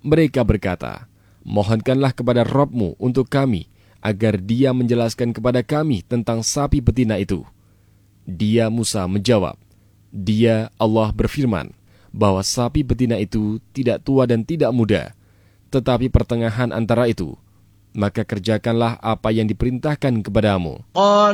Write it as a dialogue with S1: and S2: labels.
S1: Mereka berkata, mohonkanlah kepada Rabb-Mu untuk kami, agar Dia menjelaskan kepada kami tentang sapi betina itu. Dia Musa menjawab, Dia Allah berfirman, bahwa sapi betina itu tidak tua dan tidak muda, tetapi pertengahan antara itu. Maka kerjakanlah apa yang diperintahkan kepadamu.